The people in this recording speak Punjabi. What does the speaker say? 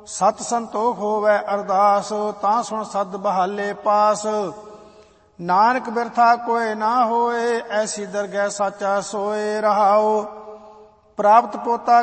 ਸਤ ਸੰਤੋਖ ਹੋਵੈ ਅਰਦਾਸ, ਤਾਂ ਸੁਣ ਸਦ ਬਹਾਲੇ ਪਾਸ। ਨਾਨਕ ਬਿਰਥਾ ਕੋਇ ਨਾ ਹੋਏ, ਐਸੀ ਦਰਗਹਿ ਸਾਚਾ ਸੋਏ। ਰਹਾਉ ਪ੍ਰਾਪਤ ਪੋਤਾ